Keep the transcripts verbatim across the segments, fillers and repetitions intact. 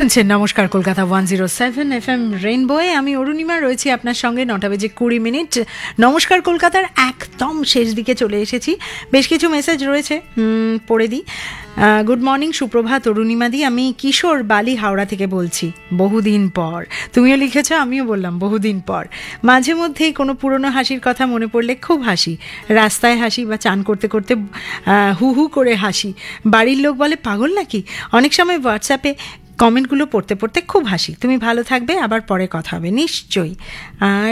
শুনছেন নমস্কার Kolkata one zero seven F M রেইনবোয়ে। আমি অরুণিমা রয়েছি আপনার সঙ্গে নটা বেজে কুড়ি মিনিট। নমস্কার কলকাতার একদম শেষ দিকে চলে এসেছি। বেশ কিছু মেসেজ রয়েছে, পড়ে দিই। গুড মর্নিং, সুপ্রভাত অরুণিমা দি। আমি কিশোর বালি হাওড়া থেকে বলছি। বহুদিন পর তুমিও লিখেছ, আমিও বললাম বহুদিন পর। মাঝে মধ্যেই কোনো পুরনো হাসির কথা মনে পড়লে খুব হাসি। রাস্তায় হাসি বা চান করতে করতে হু হু করে হাসি। বাড়ির লোক বলে পাগল নাকি। অনেক সময় হোয়াটসঅ্যাপে কমেন্টগুলো পড়তে পড়তে খুব হাসি। তুমি ভালো থাকবে, আবার পরে কথা হবে নিশ্চয়ই। আর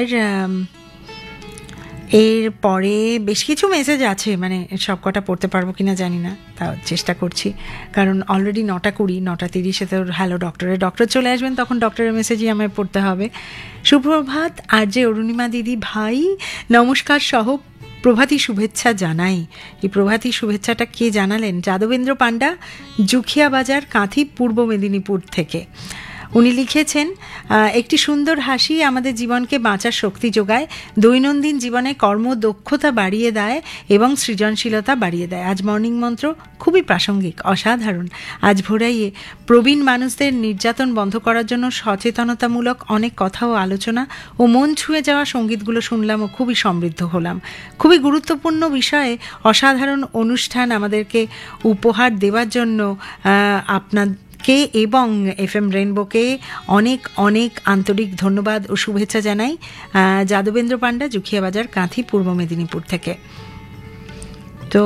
এর পরে বেশ কিছু মেসেজ আছে, মানে সব কটা পড়তে পারবো কিনা জানি না, তাও চেষ্টা করছি। কারণ অলরেডি নটা কুড়ি নটা তিরিশে তো হ্যালো ডক্টরের ডক্টর চলে আসবেন, তখন ডক্টরের মেসেজই আমায় পড়তে হবে। সুপ্রভাত আর যে অরুণিমা দিদি ভাই, নমস্কার সহ প্রভাতী শুভেচ্ছা জানাই। এই প্রভাতী শুভেচ্ছাটা কে জানালেন? যাদবেন্দ্র পাণ্ডা, জুখিয়া বাজার, কাঁথি, পূর্ব মেদিনীপুর থেকে। উনি লিখেছেন, একটি সুন্দর হাসি আমাদের জীবনকে বাঁচার শক্তি যোগায়, দৈনন্দিন জীবনে কর্মদক্ষতা বাড়িয়ে দেয় এবং সৃজনশীলতা বাড়িয়ে দেয়। আজ মর্নিং মন্ত্র খুবই প্রাসঙ্গিক, অসাধারণ। আজ ভোরাইয়ে প্রবীণ মানুষদের নির্যাতন বন্ধ করার জন্য সচেতনতামূলক অনেক কথা ও আলোচনা ও মন ছুঁয়ে যাওয়া সঙ্গীতগুলো শুনলাম ও খুবই সমৃদ্ধ হলাম। খুবই গুরুত্বপূর্ণ বিষয়ে অসাধারণ অনুষ্ঠান আমাদেরকে উপহার দেওয়ার জন্য আপনার কে এবং এফ এম রেইনবোকে অনেক অনেক আন্তরিক ধন্যবাদ ও শুভেচ্ছা জানাই। যাদবেন্দ্র পাণ্ডা, জুখিয়া বাজার, কাঁথি, পূর্ব মেদিনীপুর থেকে। তো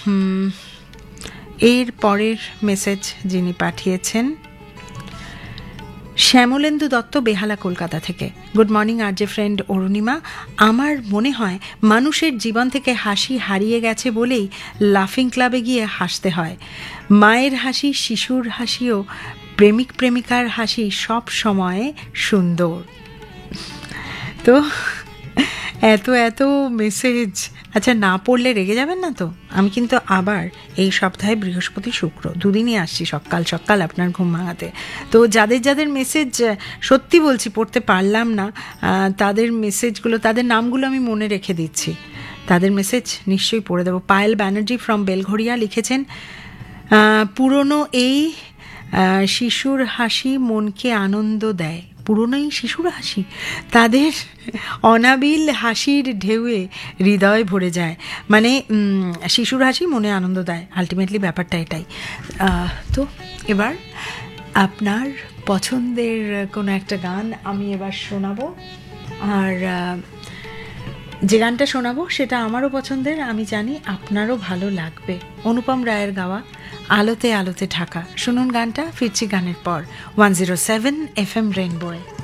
এর পরের মেসেজ যিনি পাঠিয়েছেন, শ্যামলেন্দু দত্ত, বেহালা, কলকাতা থেকে। গুড মর্নিং আর যে ফ্রেন্ড অরুণিমা। আমার মনে হয় মানুষের জীবন থেকে হাসি হারিয়ে গেছে বলেই লাফিং ক্লাবে গিয়ে হাসতে হয়। মায়ের হাসি, শিশুর হাসিও, প্রেমিক প্রেমিকার হাসি সব সময় সুন্দর। তো এত এত মেসেজ, আচ্ছা না পড়লে রেগে যাবেন না তো? আমি কিন্তু আবার এই সপ্তাহে বৃহস্পতি শুক্র দুদিনই আসছি সকাল সকাল আপনার ঘুম ভাঙাতে। তো যাদের যাদের মেসেজ সত্যি বলছি পড়তে পারলাম না, তাদের মেসেজগুলো, তাদের নামগুলো আমি মনে রেখে দিচ্ছি, তাদের মেসেজ নিশ্চয়ই পড়ে দেবো। পায়েল ব্যানার্জি ফ্রম বেলঘরিয়া লিখেছেন, পুরনো এই শিশুর হাসি মনকে আনন্দ দেয়। পুরনো এই শিশুর হাসি, তাদের অনাবিল হাসির ঢেউয়ে হৃদয় ভরে যায়। মানে শিশুর হাসি মনে আনন্দ দেয়, আলটিমেটলি ব্যাপারটা এটাই। তো এবার আপনার পছন্দের কোনো একটা গান আমি এবার শোনাবো। আর যে গানটা শোনাবো সেটা আমারও পছন্দের, আমি জানি আপনারও ভালো লাগবে। অনুপম রায়ের গাওয়া আলোতে আলোতে ঢাকা। শুনুন গানটা, ফিরছি গানের পর। One zero seven F M রেইনবোয়ে।